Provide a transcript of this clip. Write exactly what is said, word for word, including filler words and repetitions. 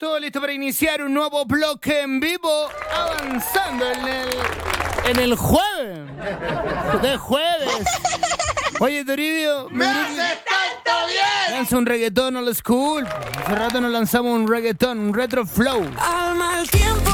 Todo listo para iniciar un nuevo bloque en vivo, avanzando en el, en el jueves. De jueves. Oye, Toribio, ¡Me haces tanto bien! lanza un reggaetón old school. Hace rato nos lanzamos un reggaetón, un retro flow. Al mal tiempo